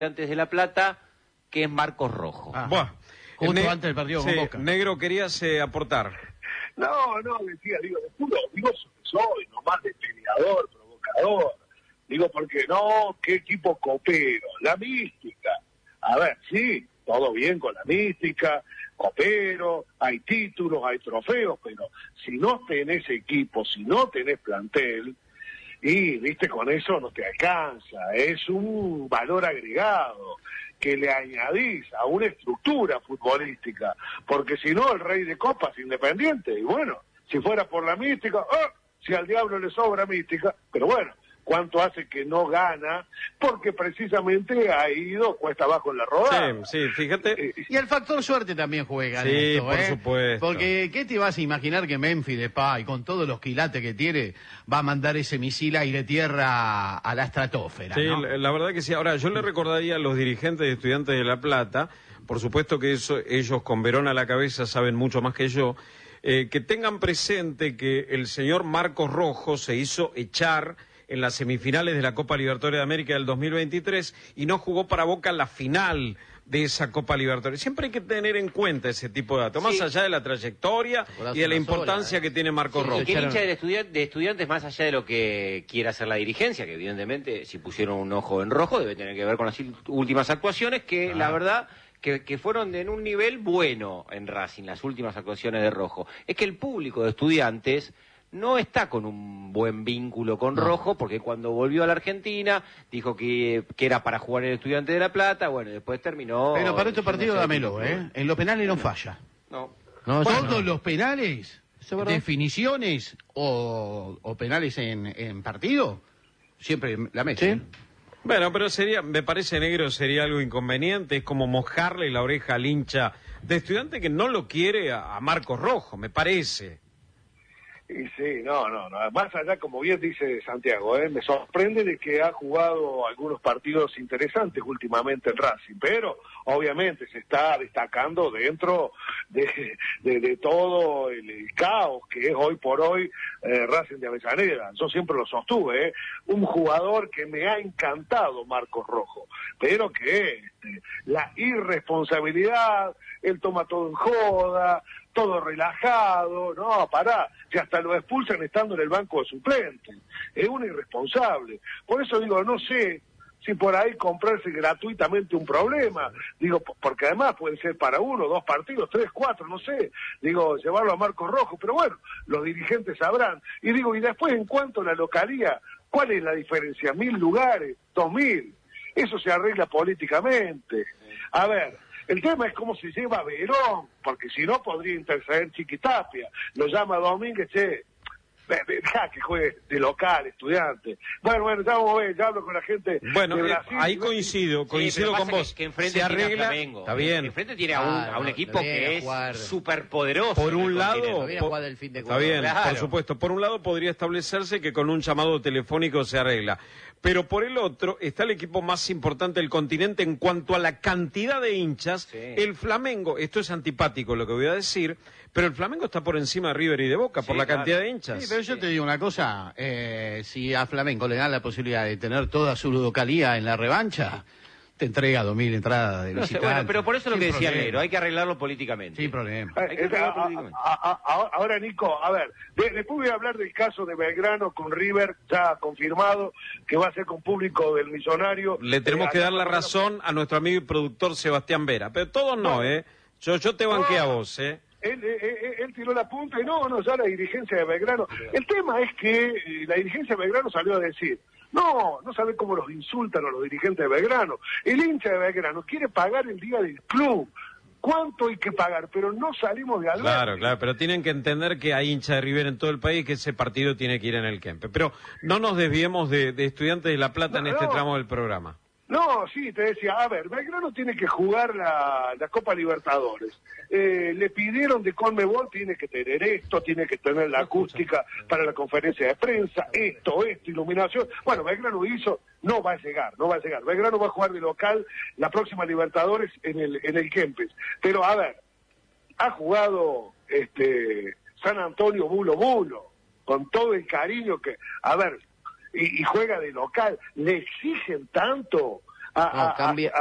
Estudiantes de La Plata, que es Marcos Rojo. Buah. Justo antes del partido con Boca. Negro, querías aportar. No, decía, de puro odioso que soy, nomás de peleador, provocador. Digo, porque no, qué equipo copero, la mística. A ver, sí, todo bien con la mística, copero, hay títulos, hay trofeos, pero si no tenés equipo, si no tenés plantel, y, viste, con eso no te alcanza, es un valor agregado que le añadís a una estructura futbolística, porque si no el rey de copas es Independiente, y bueno, si fuera por la mística, si al diablo le sobra mística, pero bueno, ¿cuánto hace que no gana? Porque precisamente ha ido cuesta abajo en la rodada. Sí, fíjate. Y el factor suerte también juega. Sí, esto, por supuesto. Porque, ¿qué te vas a imaginar que Memphis Depay, con todos los quilates que tiene, va a mandar ese misil aire-tierra a la estratosfera? Sí, ¿no? la verdad que sí. Ahora, yo le recordaría a los dirigentes de Estudiantes de La Plata, por supuesto que ellos con Verón a la cabeza saben mucho más que yo, que tengan presente que el señor Marcos Rojo se hizo echar en las semifinales de la Copa Libertadores de América del 2023 y no jugó para Boca la final de esa Copa Libertadores. Siempre hay que tener en cuenta ese tipo de datos, más allá de la trayectoria y de la importancia que tiene Marcos Rojo. Y que el hincha de estudiantes, más allá de lo que quiera hacer la dirigencia, que evidentemente si pusieron un ojo en rojo debe tener que ver con las últimas actuaciones, que la verdad que fueron en un nivel bueno en Racing, las últimas actuaciones de Rojo. Es que el público de Estudiantes no está con un buen vínculo con Rojo, porque cuando volvió a la Argentina dijo que era para jugar en el Estudiante de La Plata, bueno, después terminó... Pero para este partido dámelo, en los penales no falla. No. Todos los penales, definiciones o penales en partido, siempre la mete. ¿Sí? Bueno, pero me parece, Negro, sería algo inconveniente, es como mojarle la oreja al hincha de Estudiante que no lo quiere a Marcos Rojo, me parece. Y sí, no, más allá, como bien dice Santiago, me sorprende de que ha jugado algunos partidos interesantes últimamente en Racing, pero obviamente se está destacando dentro de todo el caos que es hoy por hoy Racing de Avellaneda. Yo siempre lo sostuve, un jugador que me ha encantado, Marcos Rojo, pero que la irresponsabilidad, él toma todo en joda, todo relajado, no, pará, si hasta lo expulsan estando en el banco de suplentes, es un irresponsable. Por eso digo, no sé si por ahí comprarse gratuitamente un problema, digo, porque además puede ser para 1, 2 partidos, 3, 4, no sé, digo, llevarlo a Marcos Rojo, pero bueno, los dirigentes sabrán. Y digo, y después en cuanto a la localía, ¿cuál es la diferencia? 1.000 lugares, 2.000, eso se arregla políticamente. A ver, el tema es cómo se lleva Verón, porque si no podría interceder Chiquitapia. Lo llama Domínguez, deja que juegue de local, Estudiante. Bueno, ya vamos a ver, ya hablo con la gente de Brasil. Ahí coincido con vos. Que enfrente se arregla, Flamengo. Está bien. Enfrente tiene a un equipo que es súper poderoso. Por un lado, está bien, por supuesto. Por un lado podría establecerse que con un llamado telefónico se arregla. Pero por el otro está el equipo más importante del continente en cuanto a la cantidad de hinchas. Sí. El Flamengo, esto es antipático lo que voy a decir, pero el Flamengo está por encima de River y de Boca por la cantidad de hinchas. Sí, pero yo te digo una cosa, si a Flamengo le dan la posibilidad de tener toda su localía en la revancha, te entrega 2.000 entradas de visitantes. Bueno, pero por eso lo que decía Negro, hay que arreglarlo políticamente. Sin problema. Ahora, Nico, a ver, después voy a hablar del caso de Belgrano con River, ya confirmado, que va a ser con público del Millonario. Le tenemos que dar la razón a nuestro amigo y productor Sebastián Vera, pero todos no, Yo te banqué a vos, Él tiró la punta y no, ya la dirigencia de Belgrano. El tema es que la dirigencia de Belgrano salió a decir, no sabe cómo los insultan a los dirigentes de Belgrano. El hincha de Belgrano quiere pagar el día del club. ¿Cuánto hay que pagar? Pero no salimos de Alberti. Claro, pero tienen que entender que hay hincha de River en todo el país, que ese partido tiene que ir en el Kempe. Pero no nos desviemos de Estudiantes de La Plata en este tramo del programa. No, sí, te decía, a ver, Belgrano tiene que jugar la Copa Libertadores. Le pidieron de Conmebol, tiene que tener esto, tiene que tener la acústica para la conferencia de prensa, esto, iluminación. Bueno, Belgrano hizo, no va a llegar. Belgrano va a jugar de local la próxima Libertadores en el Kempes. Pero, a ver, ha jugado San Antonio Bulo, con todo el cariño que, a ver, y juega de local, le exigen tanto No, cambia.